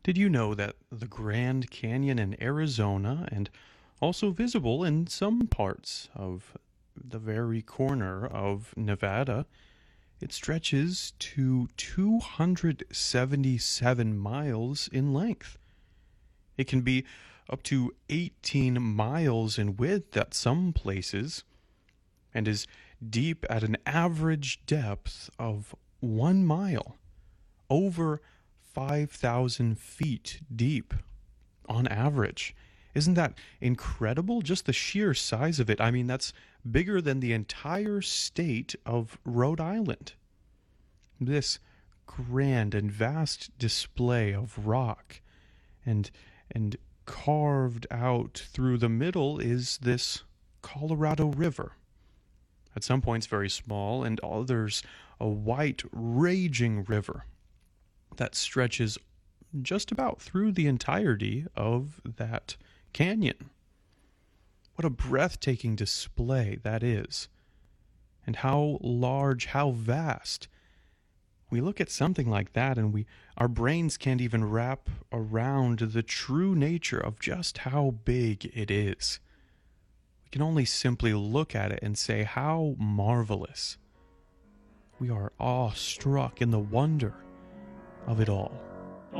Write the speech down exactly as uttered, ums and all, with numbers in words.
Did you know that the Grand Canyon in Arizona, and also visible in some parts of the very corner of Nevada, it stretches to two hundred seventy-seven miles in length? It can be up to eighteen miles in width at some places, and is deep at an average depth of one mile, over five thousand feet deep on average. Isn't that incredible? Just the sheer size of it. I mean, that's bigger than the entire state of Rhode Island. This grand and vast display of rock and and carved out through the middle is this Colorado River. At some points very small, and others a white raging river that stretches just about through the entirety of that canyon. What a breathtaking display that is. And how large, how vast. We look at something like that and we our brains can't even wrap around the true nature of just how big it is. We can only simply look at it and say how marvelous. We are awestruck in the wonder of it all.